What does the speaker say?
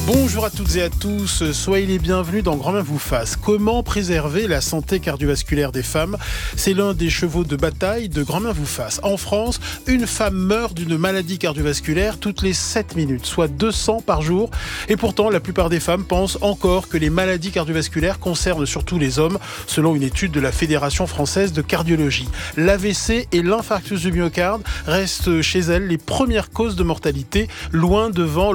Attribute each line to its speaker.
Speaker 1: Bonjour à toutes et à tous, soyez les bienvenus dans Grand Main vous fasse. Comment préserver la santé cardiovasculaire des femmes ? C'est l'un des chevaux de bataille de Grand Main vous fasse. En France, une femme meurt d'une maladie cardiovasculaire toutes les 7 minutes, soit 200 par jour. Et pourtant, la plupart des femmes pensent encore que les maladies cardiovasculaires concernent surtout les hommes, selon une étude de la Fédération française de cardiologie. L'AVC et l'infarctus du myocarde restent chez elles les premières causes de mortalité, loin devant